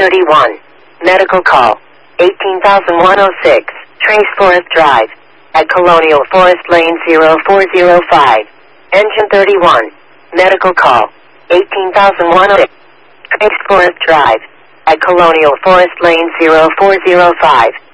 31. Medical call. 18,106. Trace Forest Drive. At Colonial Forest Lane 0405. Engine 31. Medical call. 18,106. Trace Forest Drive. At Colonial Forest Lane 0405.